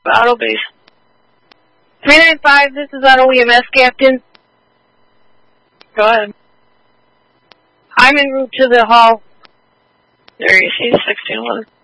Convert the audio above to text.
Auto base. 395, this is Auto EMS, Captain. Go ahead. I'm en route to the hall. There you see 1611.